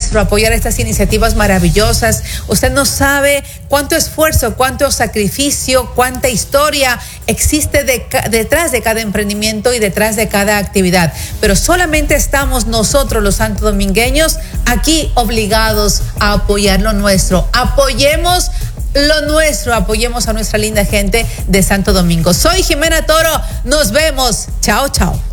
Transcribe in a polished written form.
nuestro apoyar estas iniciativas maravillosas. Usted no sabe cuánto esfuerzo, cuánto sacrificio, cuánta historia existe detrás de cada emprendimiento y detrás de cada actividad. Pero solamente estamos nosotros, los santodomingueños, aquí obligados a apoyar lo nuestro. Apoyemos lo nuestro, apoyemos a nuestra linda gente de Santo Domingo. Soy Jimena Toro, nos vemos. Chao, chao.